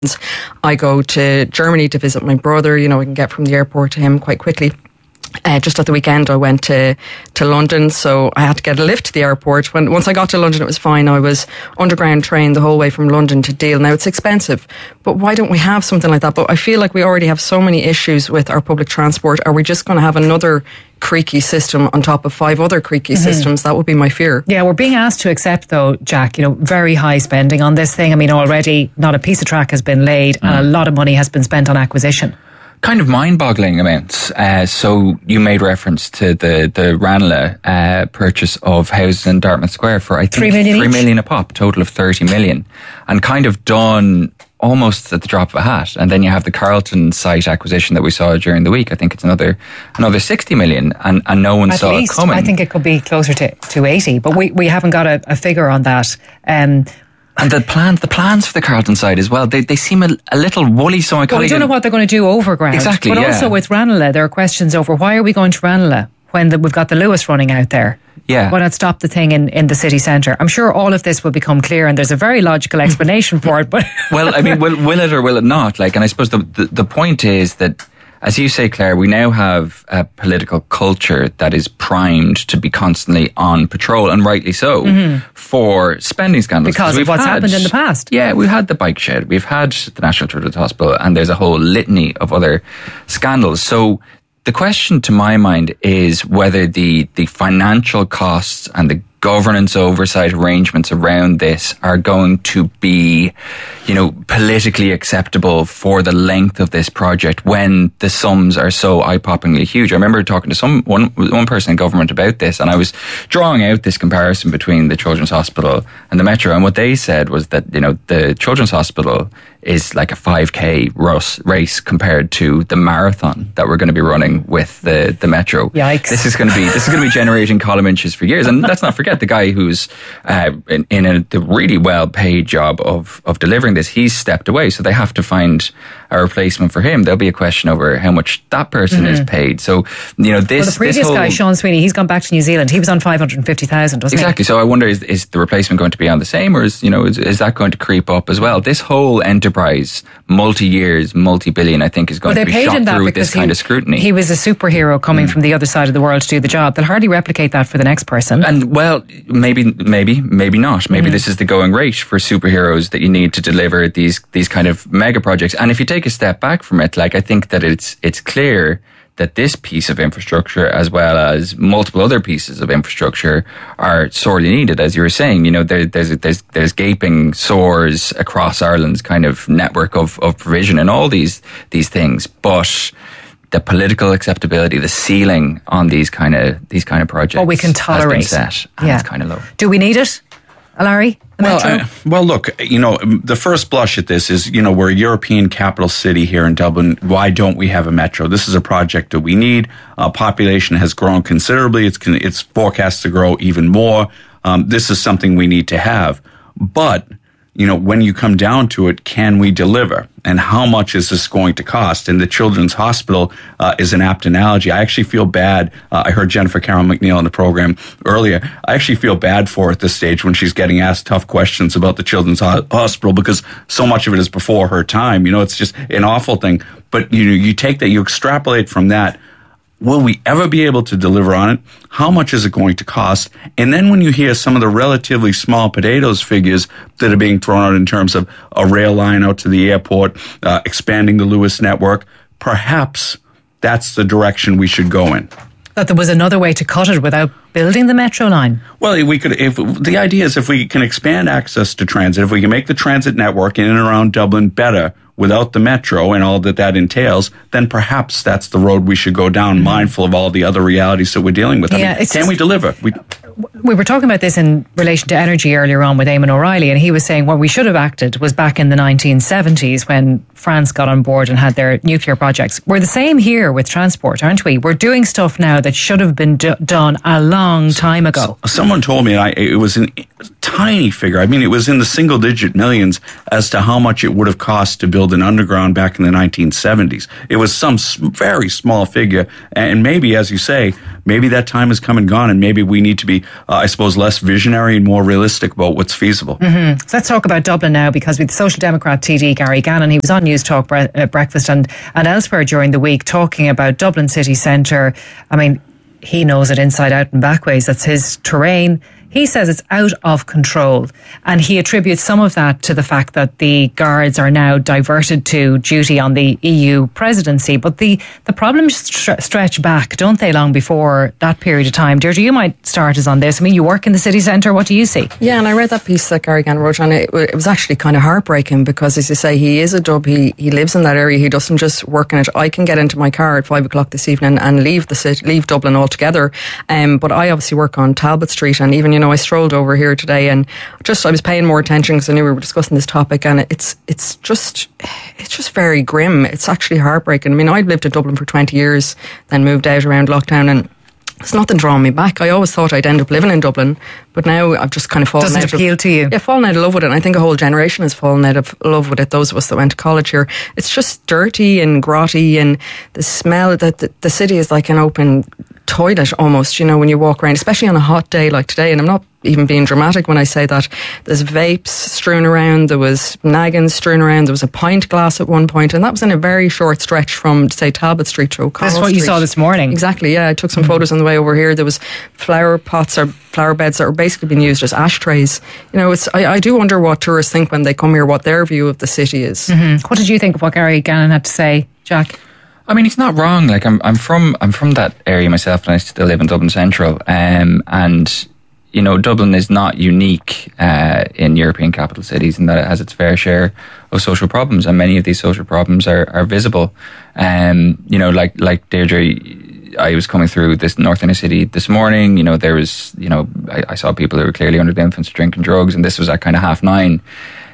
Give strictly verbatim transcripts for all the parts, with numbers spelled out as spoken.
I go to Germany to visit my brother. You know, I can get from the airport to him quite quickly. Uh, just at the weekend, I went to, to London, so I had to get a lift to the airport. When once I got to London, it was fine. I was underground trained the whole way from London to Deal. Now, it's expensive, but why don't we have something like that? But I feel like we already have so many issues with our public transport. Are we just going to have another creaky system on top of five other creaky mm-hmm. systems? That would be my fear. Yeah, we're being asked to accept, though, Jack, you know, very high spending on this thing. I mean, already not a piece of track has been laid mm. and a lot of money has been spent on acquisition. Kind of mind-boggling amounts. Uh, so you made reference to the the Ranelagh uh, purchase of houses in Dartmouth Square for I think three million, three each? million a pop, total of thirty million, and kind of done almost at the drop of a hat. And then you have the Carlton site acquisition that we saw during the week. I think it's another another sixty million, and, and no one at saw least, it coming. I think it could be closer to, to eighty, but we, we haven't got a, a figure on that. Um, And the plans, the plans for the Carlton side as well, they they seem a, a little woolly. So I well, we don't know what they're going to do overground. Exactly, But yeah. also with Ranelagh, there are questions over why are we going to Ranelagh when the, we've got the Lewis running out there? Yeah. Why not stop the thing in, in the city centre? I'm sure all of this will become clear, and there's a very logical explanation for it. But well, I mean, will, will it or will it not? Like, and I suppose the, the the point is that, as you say, Claire, we now have a political culture that is primed to be constantly on patrol, and rightly so, mm-hmm. for spending scandals. Because of what's had, happened in the past. Yeah, we've had the bike shed, we've had the National Children's Hospital, and there's a whole litany of other scandals. So the question to my mind is whether the, the financial costs and the governance oversight arrangements around this are going to be, you know, politically acceptable for the length of this project when the sums are so eye-poppingly huge. I remember talking to some one one person in government about this, and I was drawing out this comparison between the Children's Hospital and the Metro, and what they said was that, you know, the Children's Hospital is like a five K race compared to the marathon that we're going to be running with the, the Metro. Yikes. This is going to be this is going to be generating column inches for years. And let's not forget the guy who's uh, in, in a the really well paid job of of delivering this. He's stepped away, so they have to find a replacement for him. There'll be a question over how much that person mm-hmm. is paid. So, you know, this well, the previous this whole, guy, Sean Sweeney, he's gone back to New Zealand. He was on five hundred fifty thousand, wasn't exactly. he? So I wonder, is is the replacement going to be on the same, or is, you know, is, is that going to creep up as well? This whole enterprise, multi-years, multi-billion, I think is going well, to be shot through with this he, kind of scrutiny. He was a superhero coming mm. from the other side of the world to do the job. They'll hardly replicate that for the next person. And well, maybe, maybe, maybe not. Maybe mm. this is the going rate for superheroes that you need to deliver these these kind of mega projects. And if you take a step back from it, like I think that it's it's clear that this piece of infrastructure, as well as multiple other pieces of infrastructure, are sorely needed. As you were saying, you know, there, there's there's there's gaping sores across Ireland's kind of network of, of provision and all these these things, but the political acceptability, the ceiling on these kind of these kind of projects, what we can tolerate, has been set, and yeah. it's kind of low. Do we need it, Larry? Well, I, well, look, you know, the first blush at this is, you know, we're a European capital city here in Dublin. Why don't we have a metro? This is a project that we need. Uh, population has grown considerably. It's it's forecast to grow even more. Um, this is something we need to have. But, you know, when you come down to it, can we deliver? And how much is this going to cost? And the Children's Hospital uh, is an apt analogy. I actually feel bad. Uh, I heard Jennifer Carroll McNeil in the program earlier. I actually feel bad for her at this stage when she's getting asked tough questions about the Children's Ho- Hospital, because so much of it is before her time. You know, it's just an awful thing. But you know, you take that, you extrapolate from that. Will we ever be able to deliver on it? How much is it going to cost? And then when you hear some of the relatively small potatoes figures that are being thrown out in terms of a rail line out to the airport, uh, expanding the Lewis network, perhaps that's the direction we should go in. That there was another way to cut it without building the metro line. Well, we could. If the idea is if we can expand access to transit, if we can make the transit network in and around Dublin better without the metro and all that that entails, then perhaps that's the road we should go down, mm-hmm. mindful of all the other realities that we're dealing with. I yeah, mean, can we deliver? We, we were talking about this in relation to energy earlier on with Eamon O'Reilly, and he was saying what we should have acted was back in the nineteen seventies when France got on board and had their nuclear projects. We're the same here with transport, aren't we? We're doing stuff now that should have been do- done a long time ago. Someone told me, and I, it was a tiny figure. I mean, it was in the single digit millions as to how much it would have cost to build an underground back in the nineteen seventies. It was some very small figure, and maybe, as you say, maybe that time has come and gone, and maybe we need to be uh, I suppose, less visionary and more realistic about what's feasible. Mm-hmm. So let's talk about Dublin now, because with the Social Democrat T D Gary Gannon, he was on News Talk bre- uh, Breakfast and, and elsewhere during the week talking about Dublin city centre. I mean, he knows it inside out and backways. That's his terrain. He says it's out of control, and he attributes some of that to the fact that the guards are now diverted to duty on the E U presidency. But the, the problems st- stretch back, don't they, long before that period of time? Deirdre, you might start us on this. I mean, you work in the city centre. What do you see? Yeah, and I read that piece that Gary Gannon wrote, and it, it was actually kind of heartbreaking because, as you say, he is a Dub. He, he lives in that area. He doesn't just work in it. I can get into my car at five o'clock this evening and leave the city, leave Dublin altogether. Um, but I obviously work on Talbot Street, and even, you know, I strolled over here today and just I was paying more attention because I knew we were discussing this topic, and it's it's just it's just very grim. It's actually heartbreaking. I mean, I'd lived in Dublin for twenty years, then moved out around lockdown, and there's nothing drawing me back. I always thought I'd end up living in Dublin, but now I've just kind of fallen Doesn't out appeal of, to you? Yeah, fallen out of love with it. And I think a whole generation has fallen out of love with it, those of us that went to college here. It's just dirty and grotty, and the smell that the, the city is like an open toilet almost, you know, when you walk around, especially on a hot day like today. And I'm not even being dramatic when I say that. There's vapes strewn around, there was naggins strewn around, there was a pint glass at one point, and that was in a very short stretch from, say, Talbot Street to O'Connell That's what Street. you saw this morning. Exactly, yeah. I took some mm-hmm. photos on the way over here. There was flower pots or flower beds that were basically being used as ashtrays. You know, it's I, I do wonder what tourists think when they come here, what their view of the city is. Mm-hmm. What did you think of what Gary Gannon had to say, Jack? I mean, he's not wrong. Like, I'm, I'm from, I'm from that area myself, and I still live in Dublin Central. Um, and you know, Dublin is not unique uh, in European capital cities in that it has its fair share of social problems, and many of these social problems are, are visible. Um, you know, like like Deirdre, I was coming through this north inner city this morning. You know, there was, you know, I, I saw people who were clearly under the influence of drinking drugs, and this was at kind of half nine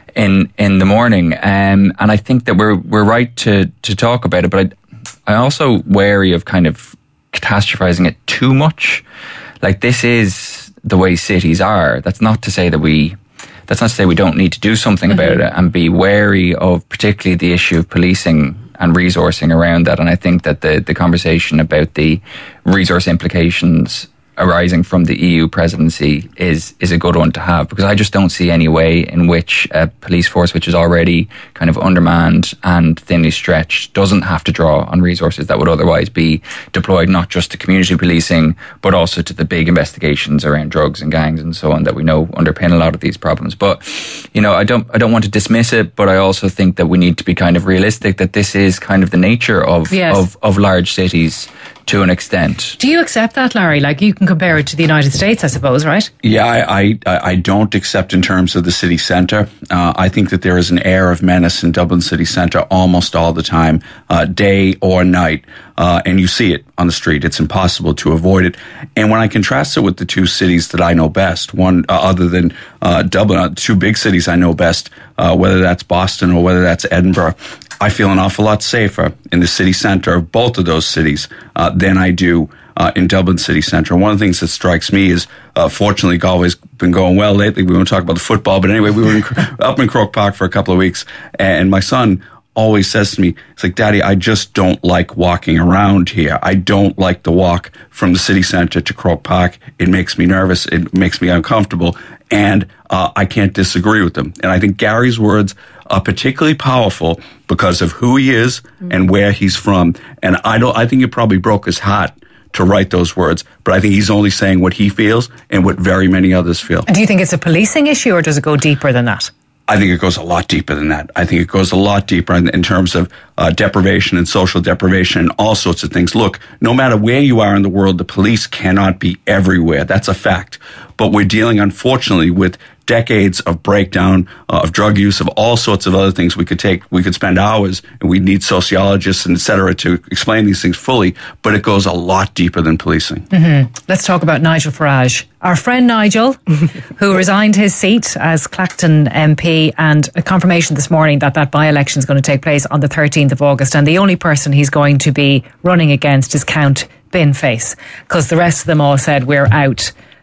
in in the morning. Um, and I think that we're we're right to to talk about it, but I, I'm also wary of kind of catastrophizing it too much. Like, this is the way cities are. That's not to say that we, that's not to say we don't need to do something mm-hmm. about it, and be wary of particularly the issue of policing and resourcing around that. And I think that the, the conversation about the resource implications arising from the E U presidency is is a good one to have, because I just don't see any way in which a police force which is already kind of undermanned and thinly stretched doesn't have to draw on resources that would otherwise be deployed not just to community policing but also to the big investigations around drugs and gangs and so on that we know underpin a lot of these problems. But you know, I don't I don't want to dismiss it, but I also think that we need to be kind of realistic that this is kind of the nature of yes. of, of large cities to an extent. Do you accept that, Larry? Like, you can compare it to the United States, I suppose, right? Yeah, I I, I don't accept in terms of the city centre. Uh, I think that there is an air of menace in Dublin city centre almost all the time, uh, day or night. Uh, and you see it on the street. It's impossible to avoid it. And when I contrast it with the two cities that I know best, one uh, other than uh, Dublin, uh, two big cities I know best, uh, whether that's Boston or whether that's Edinburgh, I feel an awful lot safer in the city centre of both of those cities uh, than I do uh, in Dublin city centre. One of the things that strikes me is, uh, fortunately, Galway's been going well lately. We won't talk about the football, but anyway, we were in, up in Croke Park for a couple of weeks, and my son always says to me, it's like, Daddy, I just don't like walking around here. I don't like the walk from the city centre to Croke Park. It makes me nervous. It makes me uncomfortable. And uh, I can't disagree with them. And I think Gary's words are particularly powerful because of who he is mm-hmm. and where he's from. And I don't. I think it probably broke his heart to write those words, but I think he's only saying what he feels and what very many others feel. And do you think it's a policing issue, or does it go deeper than that? I think it goes a lot deeper than that. I think it goes a lot deeper in, in terms of uh, deprivation and social deprivation and all sorts of things. Look, no matter where you are in the world, the police cannot be everywhere. That's a fact. But we're dealing, unfortunately, with decades of breakdown, uh, of drug use, of all sorts of other things. We could take, we could spend hours, and we need sociologists and et cetera to explain these things fully, but it goes a lot deeper than policing. Mm-hmm. Let's talk about Nigel Farage. Our friend Nigel, who resigned his seat as Clacton M P, and a confirmation this morning that that by-election is going to take place on the thirteenth of August, and the only person he's going to be running against is Count Binface, because the rest of them all said we're out.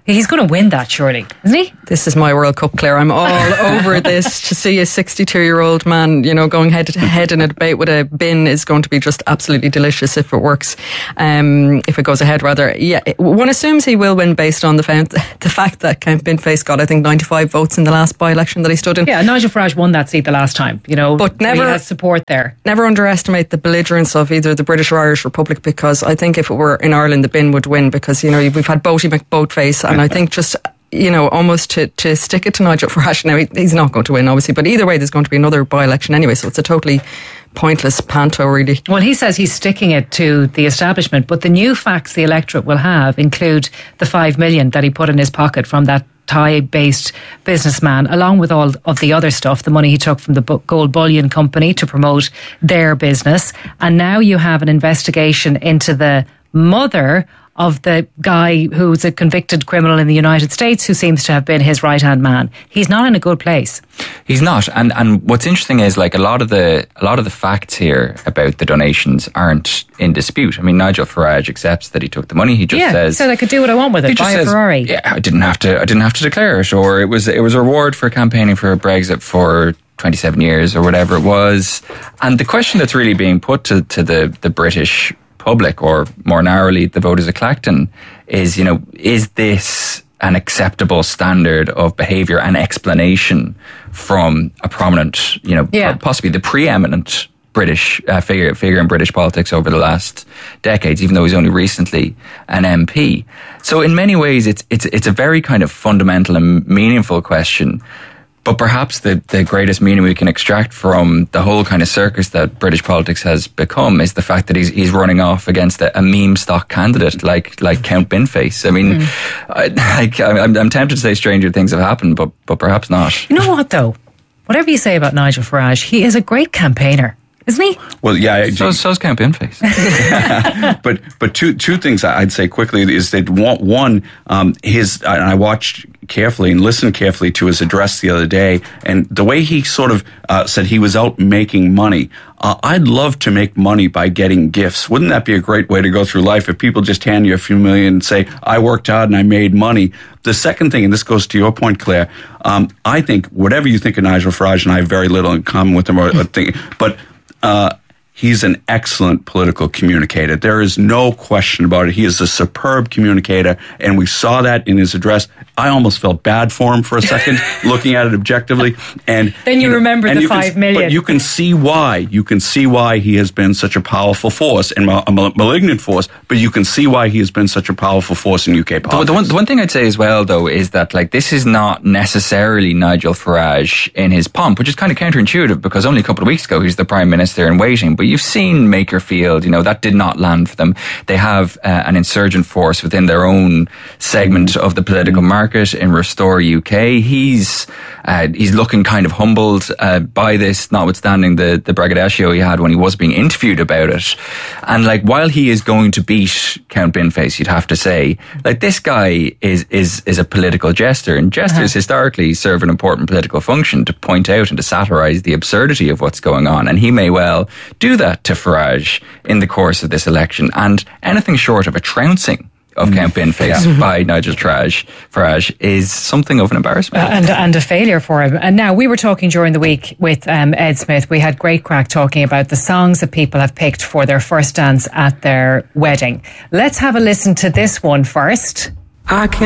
He's going to win that, surely, isn't he? This is my World Cup, Claire. I'm all over this. To see a sixty-two-year-old man, you know, going head to head in a debate with a bin is going to be just absolutely delicious if it works. Um, if it goes ahead, rather. Yeah, one assumes he will win based on the, found, the fact that Count Binface got, I think, ninety-five votes in the last by-election that he stood in. Yeah, Nigel Farage won that seat the last time, you know, but never he has support there. Never underestimate the belligerence of either the British or Irish Republic, because I think if it were in Ireland, the bin would win, because, you know, we've had Boaty McBoatface, and I think just, you know, almost to, to stick it to Nigel Farage. Now, he, he's not going to win, obviously, but either way, there's going to be another by-election anyway, so it's a totally pointless panto, really. Well, he says he's sticking it to the establishment, but the new facts the electorate will have include the five million that he put in his pocket from that Thai-based businessman, along with all of the other stuff, the money he took from the Gold Bullion Company to promote their business. And now you have an investigation into the mother of the guy who's a convicted criminal in the United States, who seems to have been his right-hand man. He's not in a good place. He's not. And and what's interesting is, like, a lot of the a lot of the facts here about the donations aren't in dispute. I mean, Nigel Farage accepts that he took the money. He just yeah, says, he said I could do what I want with it. Buy a says, Ferrari. Yeah, I didn't have to I didn't have to declare it, or it was it was a reward for campaigning for Brexit for twenty-seven years or whatever it was. And the question that's really being put to, to the, the British public, or more narrowly the voters of Clacton, is, you know, is this an acceptable standard of behaviour and explanation from a prominent, you know, yeah. possibly the preeminent British uh, figure figure in British politics over the last decades, even though he's only recently an M P. So in many ways, it's it's it's a very kind of fundamental and meaningful question. But perhaps the, the greatest meaning we can extract from the whole kind of circus that British politics has become is the fact that he's he's running off against a, a meme stock candidate like like Count Binface. I mean, mm. I, like, I'm, I'm tempted to say stranger things have happened, but but perhaps not. You know what, though? Whatever you say about Nigel Farage, he is a great campaigner, isn't he? Well, yeah. So, so's Count Binface. but but two two things I'd say quickly is that one, um, his and I watched carefully and listened carefully to his address the other day, and the way he sort of uh, said he was out making money. Uh, I'd love to make money by getting gifts. Wouldn't that be a great way to go through life if people just hand you a few million and say, I worked hard and I made money? The second thing, and this goes to your point, Claire, um, I think whatever you think of Nigel Farage, and I have very little in common with him, or, or think, but uh, he's an excellent political communicator. There is no question about it. He is a superb communicator, and we saw that in his address. I almost felt bad for him for a second, looking at it objectively. And then you, you know, remember the you five can, million. But you can see why. You can see why he has been such a powerful force, and a malignant force, but you can see why he has been such a powerful force in U K politics. The, the, one, the one thing I'd say as well, though, is that, like, this is not necessarily Nigel Farage in his pomp, which is kind of counterintuitive, because only a couple of weeks ago he's the Prime Minister in waiting. But you've seen Makerfield, you know, that did not land for them. They have uh, an insurgent force within their own segment of the political market in Restore U K. He's uh, he's looking kind of humbled uh, by this, notwithstanding the, the braggadocio he had when he was being interviewed about it. And, like, while he is going to beat Count Binface, you'd have to say, like, this guy is is is a political jester, and jesters uh-huh. historically serve an important political function to point out and to satirise the absurdity of what's going on. And he may well do that to Farage in the course of this election, and anything short of a trouncing of mm. Count Binface yeah. by Nigel Farage, Farage is something of an embarrassment. Uh, and, and a failure for him. And now, we were talking during the week with um, Ed Smith. We had great crack talking about the songs that people have picked for their first dance at their wedding. Let's have a listen to this one first. I can